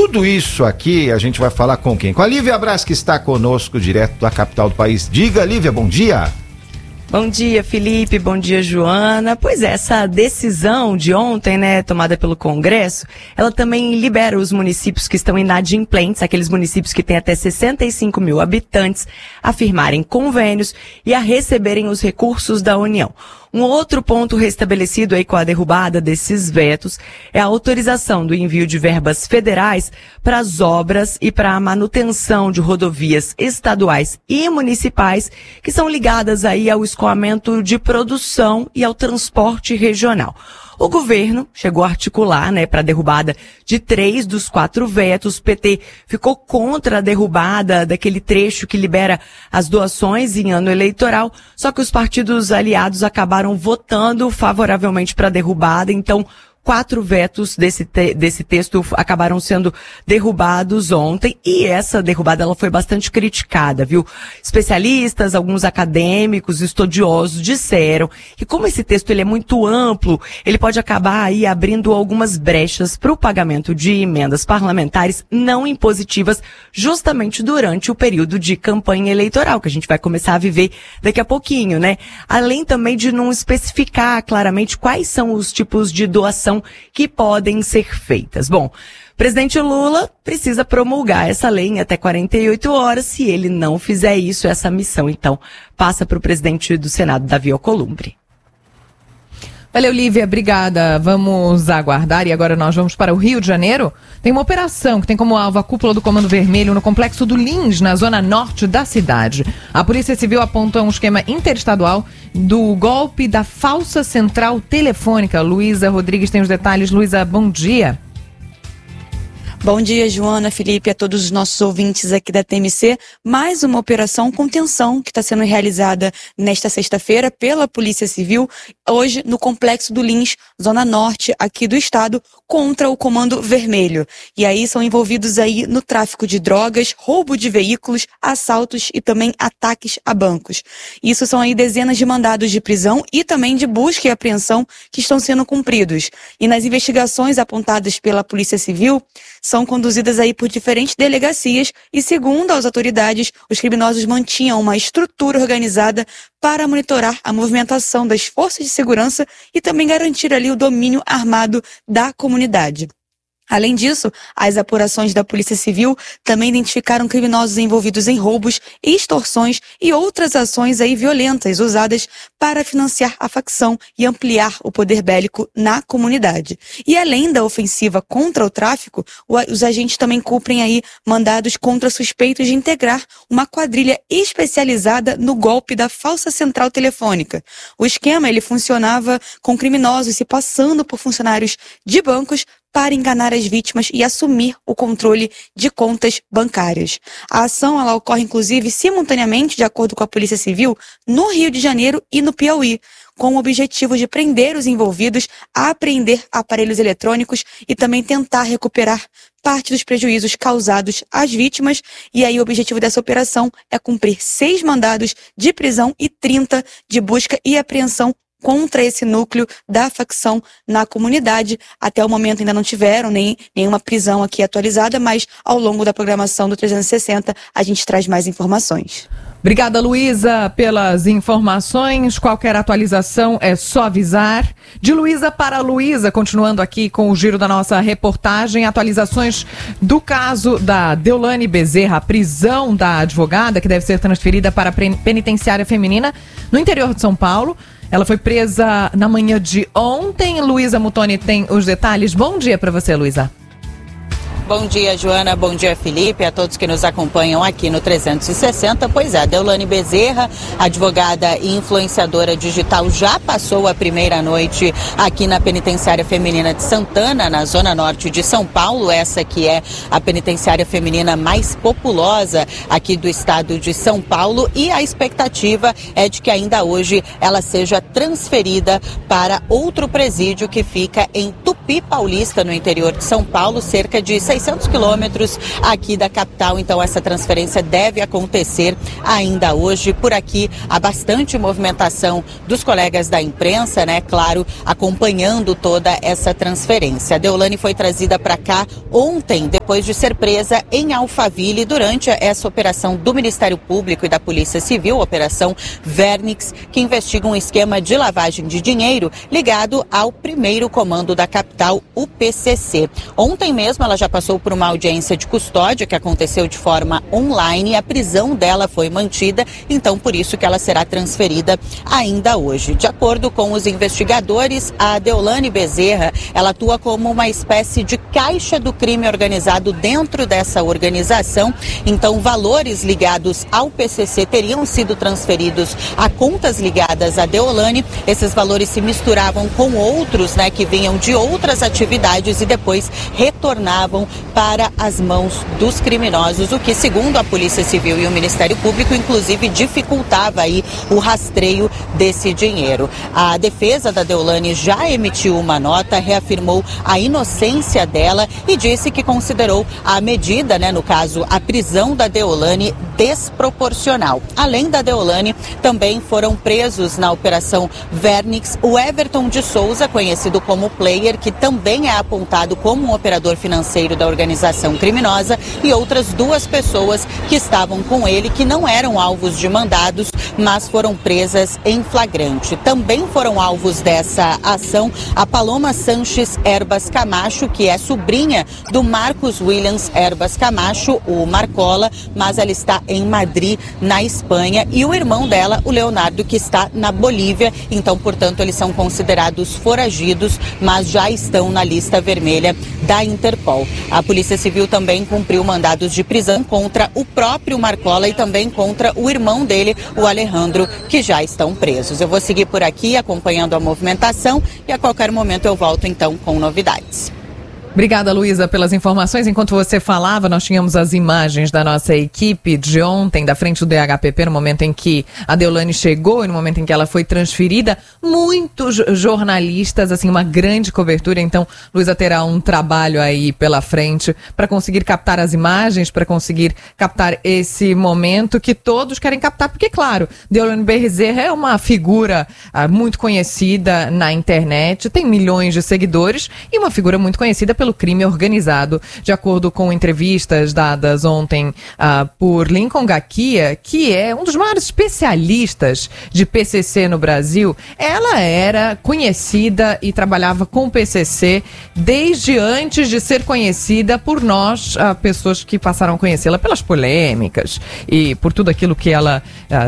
tudo isso aqui a gente vai falar com quem? Com a Lívia Braz, que está conosco direto da capital do país. Diga, Lívia, bom dia. Bom dia, Felipe. Bom dia, Joana. Pois é, essa decisão de ontem, né, tomada pelo Congresso, ela também libera os municípios que estão inadimplentes, aqueles municípios que têm até 65 mil habitantes, a firmarem convênios e a receberem os recursos da União. Um outro ponto restabelecido aí com a derrubada desses vetos é a autorização do envio de verbas federais para as obras e para a manutenção de rodovias estaduais e municipais que são ligadas aí ao escoamento de produção e ao transporte regional. O governo chegou a articular, né, para a derrubada de 3 dos 4 vetos. O PT ficou contra a derrubada daquele trecho que libera as doações em ano eleitoral, só que os partidos aliados acabaram votando favoravelmente para a derrubada, então 4 vetos desse texto acabaram sendo derrubados ontem, e essa derrubada ela foi bastante criticada, viu? Especialistas, alguns acadêmicos, estudiosos disseram que como esse texto ele é muito amplo, ele pode acabar aí abrindo algumas brechas para o pagamento de emendas parlamentares não impositivas justamente durante o período de campanha eleitoral, que a gente vai começar a viver daqui a pouquinho, né? Além também de não especificar claramente quais são os tipos de doação que podem ser feitas. Bom, o presidente Lula precisa promulgar essa lei em até 48 horas. Se ele não fizer isso, essa missão, então, passa para o presidente do Senado, Davi Alcolumbre. Valeu, Lívia, obrigada. Vamos aguardar e agora nós vamos para o Rio de Janeiro. Tem uma operação que tem como alvo a cúpula do Comando Vermelho no complexo do Lins, na zona norte da cidade. A Polícia Civil aponta um esquema interestadual do golpe da falsa central telefônica. Luísa Rodrigues tem os detalhes. Luísa, bom dia. Bom dia, Joana, Felipe, a todos os nossos ouvintes aqui da TMC. Mais uma operação contenção que está sendo realizada nesta sexta-feira pela Polícia Civil, hoje no Complexo do Lins, zona norte aqui do estado, contra o Comando Vermelho. E aí são envolvidos aí no tráfico de drogas, roubo de veículos, assaltos e também ataques a bancos. Isso são aí dezenas de mandados de prisão e também de busca e apreensão que estão sendo cumpridos. E nas investigações apontadas pela Polícia Civil, são conduzidas aí por diferentes delegacias e, segundo as autoridades, os criminosos mantinham uma estrutura organizada para monitorar a movimentação das forças de segurança e também garantir ali o domínio armado da comunidade. Além disso, as apurações da Polícia Civil também identificaram criminosos envolvidos em roubos, extorsões e outras ações aí violentas usadas para financiar a facção e ampliar o poder bélico na comunidade. E além da ofensiva contra o tráfico, os agentes também cumprem aí mandados contra suspeitos de integrar uma quadrilha especializada no golpe da falsa central telefônica. O esquema ele funcionava com criminosos se passando por funcionários de bancos para enganar as vítimas e assumir o controle de contas bancárias. A ação ela ocorre, inclusive, simultaneamente, de acordo com a Polícia Civil, no Rio de Janeiro e no Piauí, com o objetivo de prender os envolvidos, apreender aparelhos eletrônicos e também tentar recuperar parte dos prejuízos causados às vítimas. E aí o objetivo dessa operação é cumprir 6 mandados de prisão e 30 de busca e apreensão contra esse núcleo da facção na comunidade. Até o momento ainda não tiveram nenhuma prisão aqui atualizada, mas ao longo da programação do 360 a gente traz mais informações. Obrigada, Luísa, pelas informações. Qualquer atualização é só avisar. De Luísa para Luísa, continuando aqui com o giro da nossa reportagem, atualizações do caso da Deolane Bezerra, a prisão da advogada que deve ser transferida para a penitenciária feminina no interior de São Paulo. Ela foi presa na manhã de ontem. Luísa Mutoni tem os detalhes. Bom dia para você, Luísa. Bom dia, Joana. Bom dia, Felipe. A todos que nos acompanham aqui no 360. Pois é, Deolane Bezerra, advogada e influenciadora digital, já passou a primeira noite aqui na penitenciária feminina de Santana, na zona norte de São Paulo. Essa que é a penitenciária feminina mais populosa aqui do estado de São Paulo. E a expectativa é de que ainda hoje ela seja transferida para outro presídio que fica em Tupi Paulista, no interior de São Paulo, cerca de 600 600 quilômetros aqui da capital. Então essa transferência deve acontecer ainda hoje. Por aqui há bastante movimentação dos colegas da imprensa, né? Claro, acompanhando toda essa transferência. A Deolane foi trazida para cá ontem, depois de ser presa em Alphaville durante essa operação do Ministério Público e da Polícia Civil, Operação Vernix, que investiga um esquema de lavagem de dinheiro ligado ao primeiro comando da capital, o PCC. Ontem mesmo ela já passou por uma audiência de custódia que aconteceu de forma online e a prisão dela foi mantida, então por isso que ela será transferida ainda hoje. De acordo com os investigadores, a Deolane Bezerra, ela atua como uma espécie de caixa do crime organizado dentro dessa organização, então valores ligados ao PCC teriam sido transferidos a contas ligadas à Deolane. Esses valores se misturavam com outros, né, que vinham de outras atividades e depois retornavam para as mãos dos criminosos, o que, segundo a Polícia Civil e o Ministério Público, inclusive dificultava aí o rastreio desse dinheiro. A defesa da Deolane já emitiu uma nota, reafirmou a inocência dela e disse que considerou a medida, né, no caso, a prisão da Deolane, desproporcional. Além da Deolane, também foram presos na Operação Vernix o Everton de Souza, conhecido como Player, que também é apontado como um operador financeiro da organização criminosa, e outras 2 pessoas que estavam com ele, que não eram alvos de mandados, mas foram presas em flagrante. Também foram alvos dessa ação a Paloma Sanches Herbas Camacho, que é sobrinha do Marcos Williams Herbas Camacho, o Marcola, mas ela está em Madrid, na Espanha, e o irmão dela, o Leonardo, que está na Bolívia. Então, portanto, eles são considerados foragidos, mas já estão na lista vermelha da Interpol. A Polícia Civil também cumpriu mandados de prisão contra o próprio Marcola e também contra o irmão dele, o Alejandro, que já estão presos. Eu vou seguir por aqui acompanhando a movimentação e a qualquer momento eu volto então com novidades. Obrigada, Luísa, pelas informações. Enquanto você falava, nós tínhamos as imagens da nossa equipe de ontem, da frente do DHPP, no momento em que a Deolane chegou e no momento em que ela foi transferida. Muitos jornalistas, assim, uma grande cobertura. Então, Luísa terá um trabalho aí pela frente para conseguir captar as imagens, para conseguir captar esse momento que todos querem captar. Porque, claro, Deolane Bezerra é uma figura muito conhecida na internet, tem milhões de seguidores e uma figura muito conhecida pelo crime organizado. De acordo com entrevistas dadas ontem por Lincoln Gakia, que é um dos maiores especialistas de PCC no Brasil, ela era conhecida e trabalhava com o PCC desde antes de ser conhecida por nós, pessoas que passaram a conhecê-la pelas polêmicas e por tudo aquilo que ela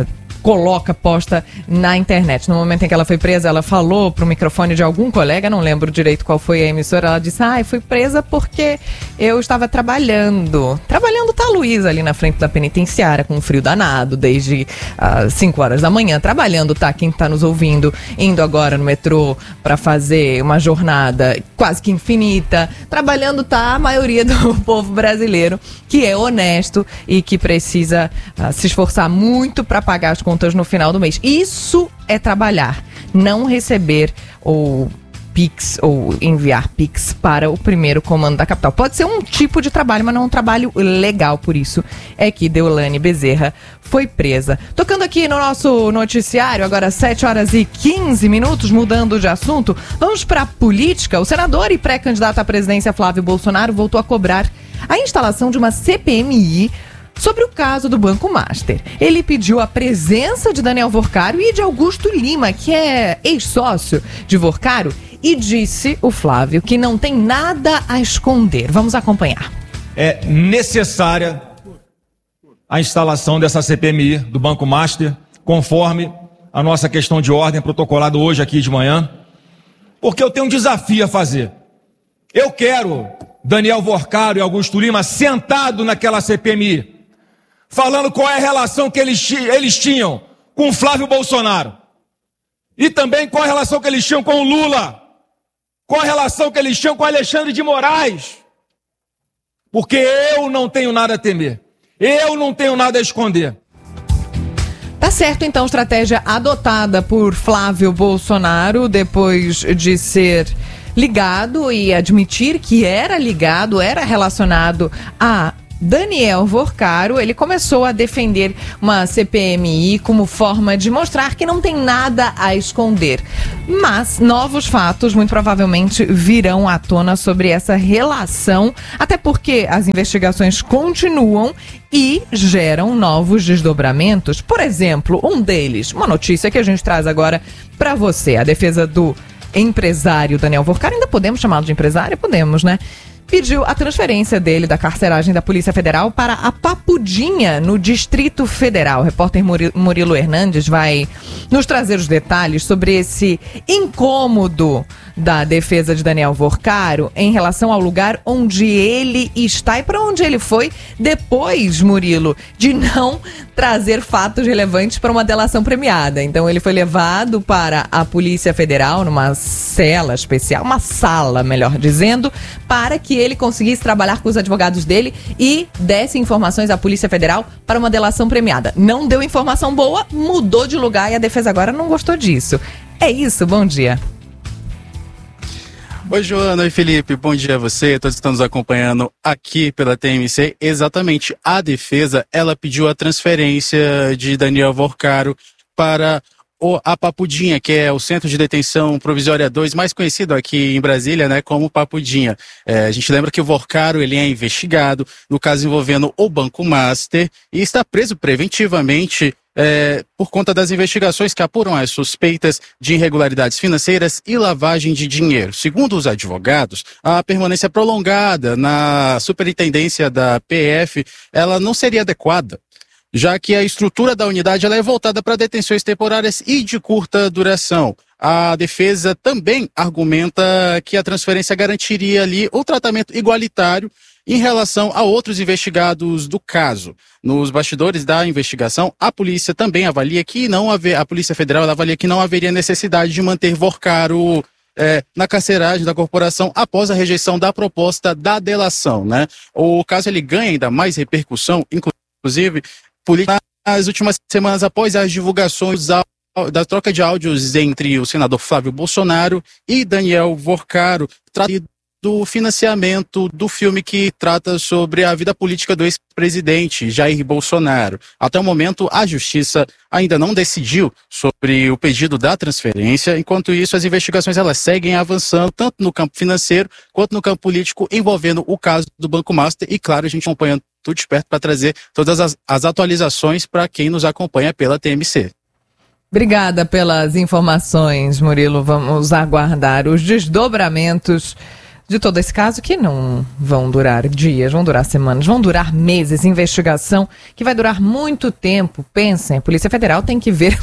posta na internet. No momento em que ela foi presa, ela falou pro microfone de algum colega, não lembro direito qual foi a emissora, ela disse, fui presa porque eu estava trabalhando. Trabalhando tá a Luísa ali na frente da penitenciária, com um frio danado, desde 5 horas da manhã. Trabalhando tá quem tá nos ouvindo, indo agora no metrô para fazer uma jornada quase que infinita. Trabalhando tá a maioria do povo brasileiro, que é honesto e que precisa se esforçar muito para pagar as contas no final do mês. Isso é trabalhar, não receber ou Pix ou enviar Pix para o primeiro comando da capital. Pode ser um tipo de trabalho, mas não um trabalho legal, por isso é que Deolane Bezerra foi presa. Tocando aqui no nosso noticiário, agora 7 horas e 15 minutos, mudando de assunto, vamos para a política. O senador e pré-candidato à presidência Flávio Bolsonaro voltou a cobrar a instalação de uma CPMI sobre o caso do Banco Master. Ele pediu a presença de Daniel Vorcaro e de Augusto Lima, que é ex-sócio de Vorcaro, e disse o Flávio que não tem nada a esconder. Vamos acompanhar. É necessária a instalação dessa CPMI do Banco Master, conforme a nossa questão de ordem protocolada hoje aqui de manhã, porque eu tenho um desafio a fazer. Eu quero Daniel Vorcaro e Augusto Lima sentado naquela CPMI, falando qual é a relação que eles tinham com o Flávio Bolsonaro. E também qual é a relação que eles tinham com o Lula. Qual a relação que eles tinham com Alexandre de Moraes. Porque eu não tenho nada a temer. Eu não tenho nada a esconder. Tá certo, então, estratégia adotada por Flávio Bolsonaro depois de ser ligado e admitir que era relacionado a Daniel Vorcaro. Ele começou a defender uma CPMI como forma de mostrar que não tem nada a esconder. Mas novos fatos muito provavelmente virão à tona sobre essa relação, até porque as investigações continuam e geram novos desdobramentos. Por exemplo, um deles, uma notícia que a gente traz agora para você. A defesa do empresário Daniel Vorcaro, ainda podemos chamá-lo de empresário? Podemos, né? Pediu a transferência dele da carceragem da Polícia Federal para a Papudinha, no Distrito Federal. O repórter Murilo Hernandes vai nos trazer os detalhes sobre esse incômodo da defesa de Daniel Vorcaro em relação ao lugar onde ele está e para onde ele foi depois, Murilo, de não trazer fatos relevantes para uma delação premiada. Então ele foi levado para a Polícia Federal numa cela especial, uma sala, melhor dizendo, para que ele conseguisse trabalhar com os advogados dele e desse informações à Polícia Federal para uma delação premiada. Não deu informação boa, mudou de lugar e a defesa agora não gostou disso. É isso, bom dia. Oi, Joana, oi, Felipe, bom dia a você, todos que estão nos acompanhando aqui pela TMC. Exatamente, a defesa, ela pediu a transferência de Daniel Vorcaro para a Papudinha, que é o Centro de Detenção Provisória 2, mais conhecido aqui em Brasília, né, como Papudinha. A gente lembra que o Vorcaro, ele é investigado no caso envolvendo o Banco Master e está preso preventivamente por conta das investigações que apuram as suspeitas de irregularidades financeiras e lavagem de dinheiro. Segundo os advogados, a permanência prolongada na superintendência da PF, ela não seria adequada, já que a estrutura da unidade ela é voltada para detenções temporárias e de curta duração. A defesa também argumenta que a transferência garantiria ali o tratamento igualitário em relação a outros investigados do caso. Nos bastidores da investigação, a polícia também avalia que a Polícia Federal avalia que não haveria necessidade de manter Vorcaro na carceragem da corporação após a rejeição da proposta da delação, né? O caso ele ganha ainda mais repercussão, inclusive nas últimas semanas após as divulgações da troca de áudios entre o senador Flávio Bolsonaro e Daniel Vorcaro, do financiamento do filme que trata sobre a vida política do ex-presidente Jair Bolsonaro. Até o momento, a Justiça ainda não decidiu sobre o pedido da transferência. Enquanto isso, as investigações elas seguem avançando, tanto no campo financeiro quanto no campo político, envolvendo o caso do Banco Master. E, claro, a gente acompanha tudo de perto para trazer todas as atualizações para quem nos acompanha pela TMC. Obrigada pelas informações, Murilo. Vamos aguardar os desdobramentos de todo esse caso, que não vão durar dias, vão durar semanas, vão durar meses. Investigação que vai durar muito tempo. Pensem, a Polícia Federal tem que ver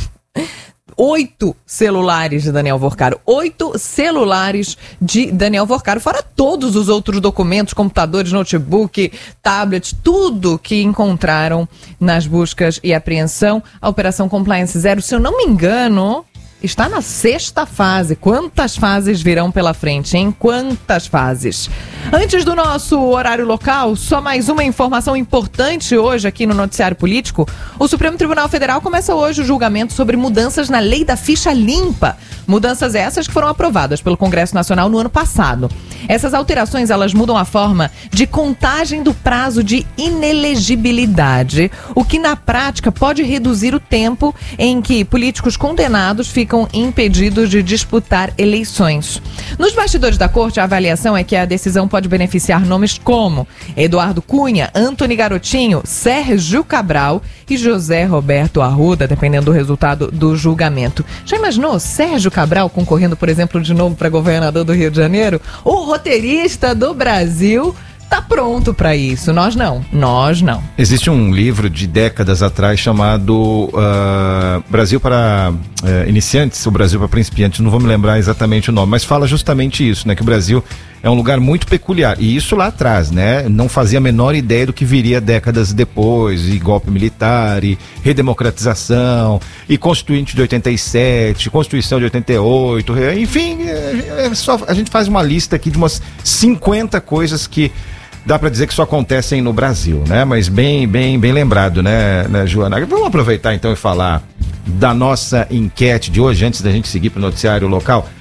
8 celulares de Daniel Vorcaro. 8 celulares de Daniel Vorcaro, fora todos os outros documentos, computadores, notebook, tablets, tudo que encontraram nas buscas e apreensão. A Operação Compliance Zero, se eu não me engano, está na 6ª fase. Quantas fases virão pela frente, hein? Quantas fases? Antes do nosso horário local, só mais uma informação importante hoje aqui no Noticiário Político. O Supremo Tribunal Federal começa hoje o julgamento sobre mudanças na lei da ficha limpa. Mudanças essas que foram aprovadas pelo Congresso Nacional no ano passado. Essas alterações, elas mudam a forma de contagem do prazo de inelegibilidade, o que na prática pode reduzir o tempo em que políticos condenados ficam impedidos de disputar eleições. Nos bastidores da corte, a avaliação é que a decisão pode beneficiar nomes como Eduardo Cunha, Antony Garotinho, Sérgio Cabral e José Roberto Arruda, dependendo do resultado do julgamento. Já imaginou Sérgio Cabral concorrendo, por exemplo, de novo para governador do Rio de Janeiro? O roteirista do Brasil tá pronto para isso. Nós não. Existe um livro de décadas atrás chamado Brasil para Iniciantes, ou Brasil para Principiantes, não vou me lembrar exatamente o nome, mas fala justamente isso, né? Que o Brasil é um lugar muito peculiar. E isso lá atrás, né? Não fazia a menor ideia do que viria décadas depois, e golpe militar, e redemocratização, e Constituinte de 87, Constituição de 88, enfim, a gente faz uma lista aqui de umas 50 coisas que dá para dizer que só acontecem no Brasil, né? Mas bem lembrado, né, Joana? Vamos aproveitar então e falar da nossa enquete de hoje, antes da gente seguir para o noticiário local.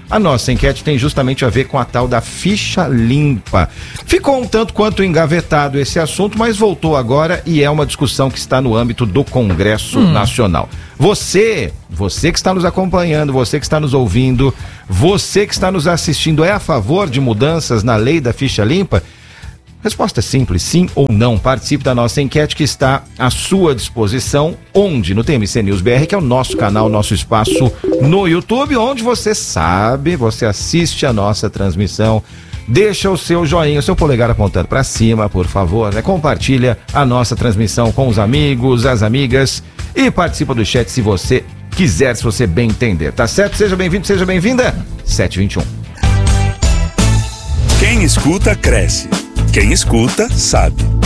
A nossa enquete tem justamente a ver com a tal da ficha limpa. Ficou um tanto quanto engavetado esse assunto, mas voltou agora e é uma discussão que está no âmbito do Congresso Nacional. Você que está nos acompanhando, você que está nos ouvindo, você que está nos assistindo, é a favor de mudanças na lei da ficha limpa? Resposta simples, sim ou não. Participe da nossa enquete que está à sua disposição. Onde? No TMC News BR, que é o nosso canal, nosso espaço no YouTube, onde você sabe, você assiste a nossa transmissão. Deixa o seu joinha, o seu polegar apontando para cima, por favor, né? Compartilha a nossa transmissão com os amigos, as amigas e participa do chat se você quiser, se você bem entender, tá certo? Seja bem-vindo, seja bem-vinda. 7h21. Quem escuta, cresce. Quem escuta, sabe.